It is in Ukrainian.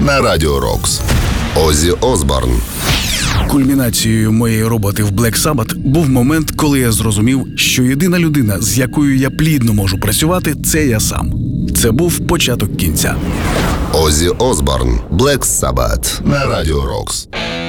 на Радіо Рокс. Оззі Осборн. Кульмінацією моєї роботи в Black Sabbath був момент, коли я зрозумів, що єдина людина, з якою я плідно можу працювати, це я сам. Це був початок кінця. Оззі Осборн. Black Sabbath на Радіо Рокс.